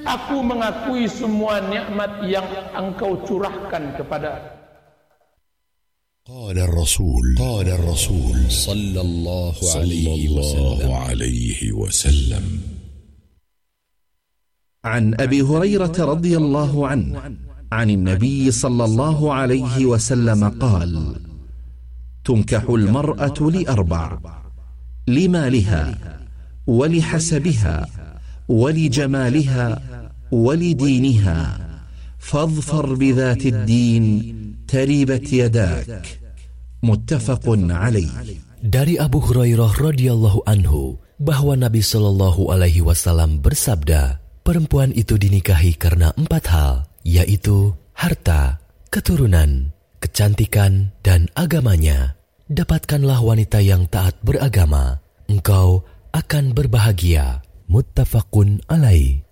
aku mengakui semua nikmat yang engkau curahkan kepada. قال الرسول صلى الله عليه وسلم عن أبي هريرة رضي الله عنه عن النبي صلى الله عليه وسلم قال: تنكح المرأة لأربع: لمالها ولحسبها ولجمالها ولدينها، فاظفر بذات الدين تربت يداك. متفق عليه. Dari Abu Hurairah radhiyallahu anhu bahwa Nabi Shallallahu alaihi wasallam bersabda, perempuan itu dinikahi karena 4 hal, yaitu harta, keturunan, kecantikan, dan agamanya. Dapatkanlah wanita yang taat beragama, engkau akan berbahagia. Muttafaqun alaih.